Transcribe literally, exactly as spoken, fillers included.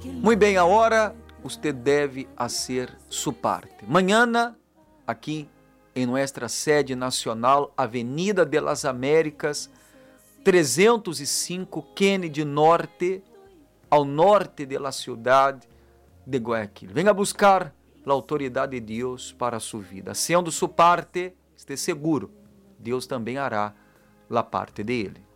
Muito bem, agora você deve fazer sua parte. Mañana, aqui em nossa sede nacional, Avenida de las Américas, trezentos e cinco Kennedy Norte, ao norte da cidade de Guayaquil. Venha buscar a autoridade de Deus para a sua vida. Sendo sua parte, esteja seguro, Deus também hará a parte dele.